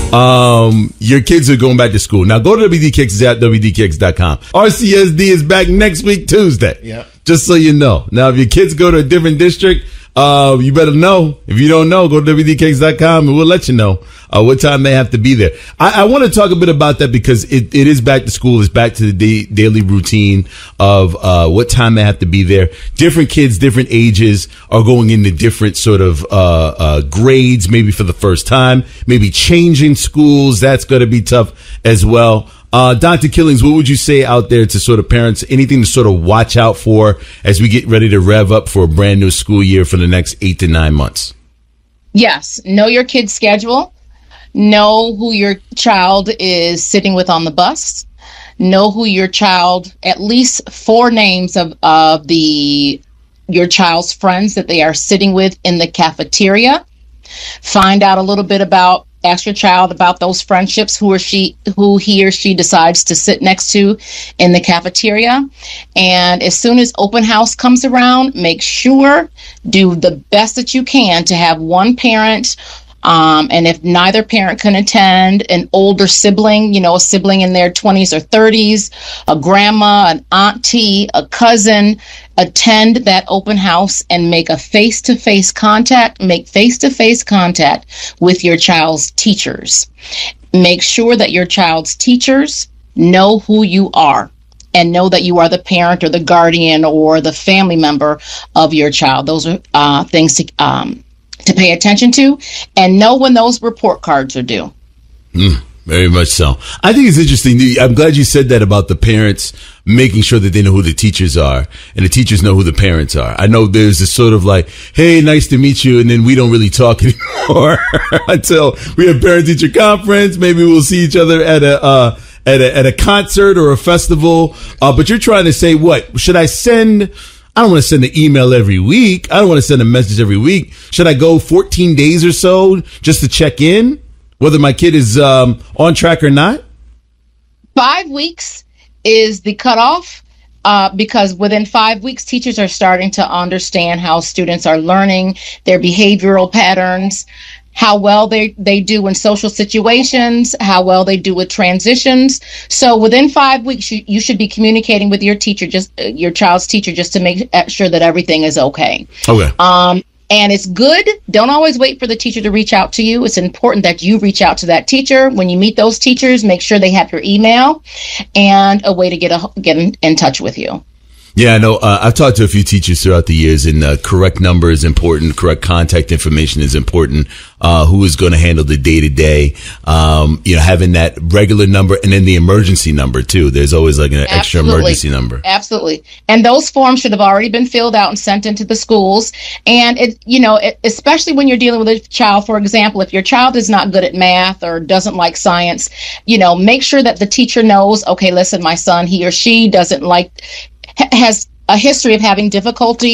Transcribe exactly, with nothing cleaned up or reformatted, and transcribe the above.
Um, your kids are going back to school. Now go to W D K X dot W D K X dot com. R C S D is back next week, Tuesday. Yeah. Just so you know. Now, if your kids go to a different district, uh, you better know. If you don't know, go to W D K X dot com and we'll let you know uh, what time they have to be there. I, I want to talk a bit about that because it, it is back to school. It's back to the da- daily routine of uh, what time they have to be there. Different kids, different ages are going into different sort of uh, uh, grades, maybe for the first time, maybe changing schools. That's going to be tough as well. Uh, Doctor Killings, what would you say out there to sort of parents, anything to sort of watch out for as we get ready to rev up for a brand new school year for the next eight to nine months? Yes. Know your kid's schedule. Know who your child is sitting with on the bus. Know who your child, at least four names of, of the your child's friends that they are sitting with in the cafeteria. Find out a little bit about Ask your child about those friendships, who or she, who he or she decides to sit next to in the cafeteria. And as soon as open house comes around, make sure, do the best that you can to have one parent. Um, and if neither parent can attend, an older sibling, you know, a sibling in their twenties or thirties, a grandma, an auntie, a cousin, attend that open house and make a face-to-face contact, make face-to-face contact with your child's teachers. Make sure that your child's teachers know who you are and know that you are the parent or the guardian or the family member of your child. Those are uh, things to um, to pay attention to, and know when those report cards are due. Mm, very much so. I think it's interesting. I'm glad you said that about the parents making sure that they know who the teachers are and the teachers know who the parents are. I know there's this sort of like, hey, nice to meet you, and then we don't really talk anymore until we have parent-teacher conference. Maybe we'll see each other at a uh, at a at a concert or a festival. Uh, but you're trying to say, what should I send? I don't want to send an email every week. I don't want to send a message every week. Should I go fourteen days or so just to check in whether my kid is um, on track or not? Five weeks is the cutoff uh, because within five weeks, teachers are starting to understand how students are learning, their behavioral patterns, how well they, they do in social situations, how well they do with transitions. So within five weeks, you, you should be communicating with your teacher, just uh, your child's teacher, just to make sure that everything is okay. Okay. Um, and it's good. Don't always wait for the teacher to reach out to you. It's important that you reach out to that teacher. When you meet those teachers, make sure they have your email and a way to get a, get in, in touch with you. Yeah, I know. Uh, I've talked to a few teachers throughout the years, and uh, correct number is important. Correct contact information is important. Uh, who is going to handle the day to day? Um, you know, having that regular number and then the emergency number too. There's always like an Absolutely. extra emergency number. Absolutely. And those forms should have already been filled out and sent into the schools. And it, you know, it, especially when you're dealing with a child, for example, if your child is not good at math or doesn't like science, you know, make sure that the teacher knows, okay, listen, my son, he or she doesn't like, has a history of having difficulty